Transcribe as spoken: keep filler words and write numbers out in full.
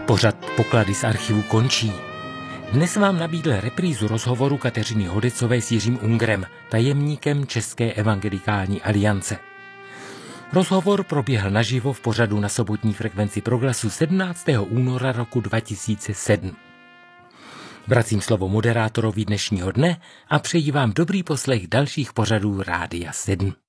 Pořad Poklady z archivu končí. Dnes vám nabídl reprízu rozhovoru Kateřiny Hodecové s Jiřím Ungrem, tajemníkem České evangelikální aliance. Rozhovor proběhl naživo v pořadu na sobotní frekvenci Proglasu sedmnáctého února roku dva tisíce sedm. Vracím slovo moderátorovi dnešního dne a přeji vám dobrý poslech dalších pořadů Rádia sedm.